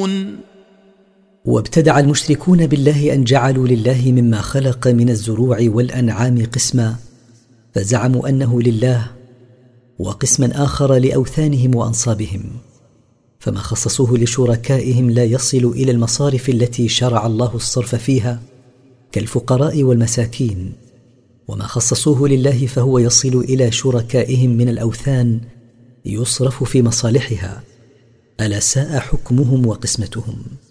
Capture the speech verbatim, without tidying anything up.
يعلمون. وابتدع المشركون بالله أن جعلوا لله مما خلق من الزروع والأنعام قسما، فزعموا أنه لله، وقسما آخر لأوثانهم وأنصابهم، فما خصصوه لشركائهم لا يصل إلى المصارف التي شرع الله الصرف فيها كالفقراء والمساكين، وما خصصوه لله فهو يصل إلى شركائهم من الأوثان يصرف في مصالحها. ألا ساء حكمهم وقسمتهم.